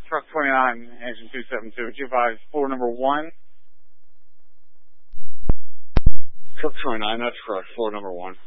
Truck 29, engine 272. Would you advise floor number 1? Truck 29, that's correct. Floor number 1.